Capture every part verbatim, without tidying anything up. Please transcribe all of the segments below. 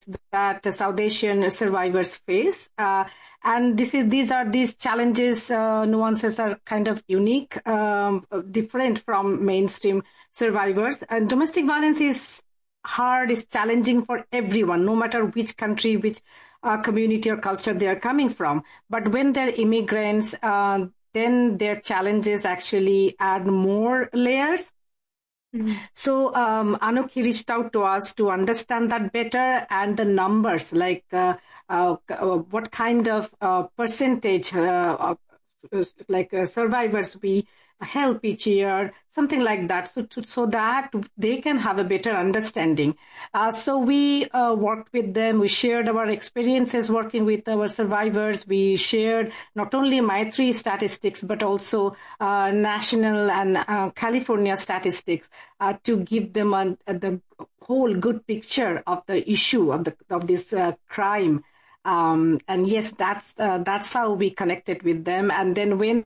that South Asian survivors face. Uh, and this is these are these challenges, uh, nuances are kind of unique, um, different from mainstream survivors. And domestic violence is hard, is challenging for everyone, no matter which country, which uh, community or culture they are coming from. But when they're immigrants, uh, then their challenges actually add more layers. Mm-hmm. So um, Anokhi reached out to us to understand that better, and the numbers, like uh, uh, what kind of uh, percentage, uh, of, like uh, survivors we help each year, something like that, so to, so that they can have a better understanding. Uh, so we uh, worked with them. We shared our experiences working with our survivors. We shared not only Maitri statistics, but also uh, national and uh, California statistics uh, to give them a, a, the whole good picture of the issue of the of this uh, crime. Um, and yes, that's uh, that's how we connected with them. And then when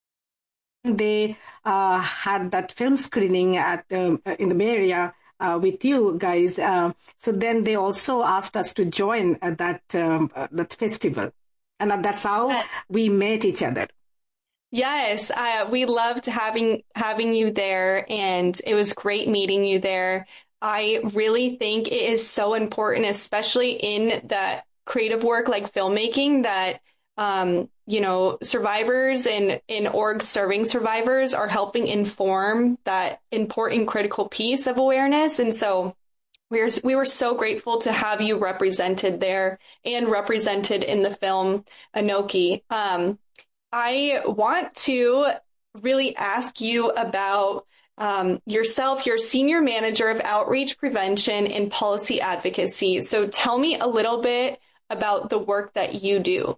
they uh, had that film screening at the, in the Bay Area uh, with you guys, uh, so then they also asked us to join at that um, uh, that festival, and that's how we met each other. Yes, uh, we loved having having you there, and it was great meeting you there. I really think it is so important, especially in that creative work like filmmaking, that um, you know, survivors and in orgs serving survivors are helping inform that important critical piece of awareness. And so we're, we were so grateful to have you represented there and represented in the film Anokhi. Um, I want to really ask you about um, yourself. You're Senior Manager of Outreach Prevention and Policy Advocacy. So tell me a little bit about the work that you do.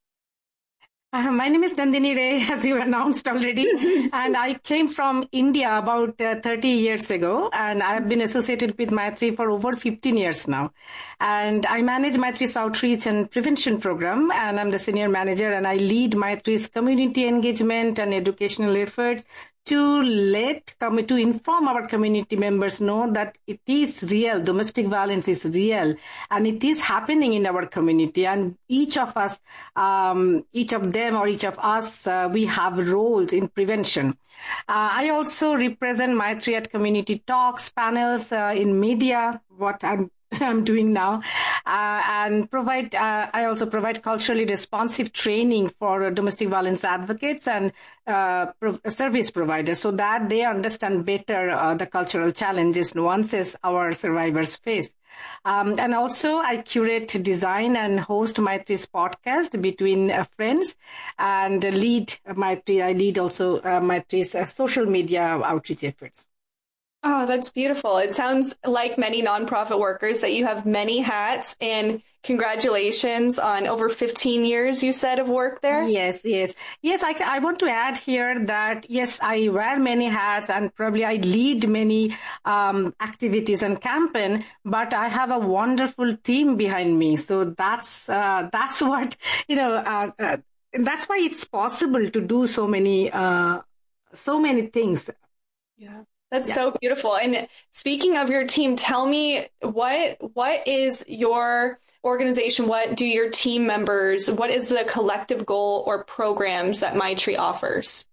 Uh, my name is Nandini Ray, as you announced already, and I came from India about uh, thirty years ago, and I've been associated with Maitri for over fifteen years now. And I manage Maitri's outreach and prevention program, and I'm the senior manager, and I lead Maitri's community engagement and educational efforts to let, to inform our community members know that it is real, domestic violence is real, and it is happening in our community. And each of us, um, each of them or each of us, uh, we have roles in prevention. Uh, I also represent Maitri at community talks, panels, uh, in media, what I'm I'm doing now, uh, and provide. Uh, I also provide culturally responsive training for domestic violence advocates and uh, pro- service providers, so that they understand better uh, the cultural challenges, nuances our survivors face. Um, and also, I curate, design, and host Maitri's podcast Between uh, Friends, and lead Maitri. I lead also uh, Maitri's uh, social media outreach efforts. Oh, that's beautiful. It sounds like many nonprofit workers that you have many hats, and congratulations on over fifteen years, you said, of work there. Yes, yes. Yes, I, I want to add here that, yes, I wear many hats and probably I lead many um, activities and campaign, but I have a wonderful team behind me. So that's, uh, that's what, you know, uh, uh, that's why it's possible to do so many, uh, so many things. Yeah. That's yeah. so beautiful. And speaking of your team, tell me what what is your organization? What do your team members, what is the collective goal or programs that Maitri offers?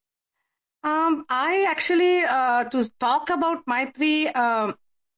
Um, I actually, uh, to talk about Maitri, um,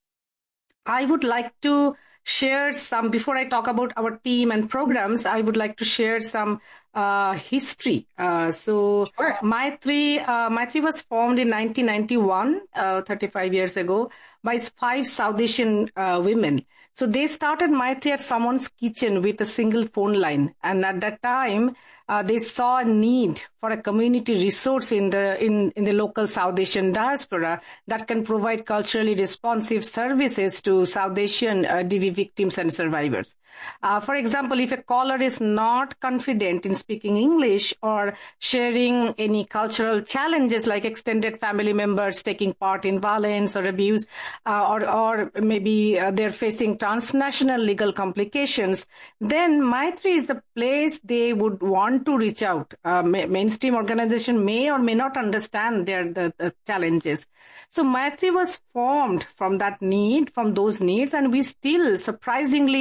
I would like to share some, before I talk about our team and programs, I would like to share some uh, history. Uh, so sure. Maitri, uh, Maitri was formed in nineteen ninety-one, uh, thirty-five years ago, by five South Asian uh, women. So they started Maitri at someone's kitchen with a single phone line. And at that time, uh, they saw a need for a community resource in the in, in the local South Asian diaspora that can provide culturally responsive services to South Asian uh, D V victims and survivors. Uh, for example, if a caller is not confident in speaking English or sharing any cultural challenges like extended family members taking part in violence or abuse, uh, or, or maybe uh, they're facing transnational legal complications, then Maitri is the place they would want to reach out. Uh, ma- mainstream organization may or may not understand their the, the challenges. So Maitri was formed from that need, from those needs, and we still surprisingly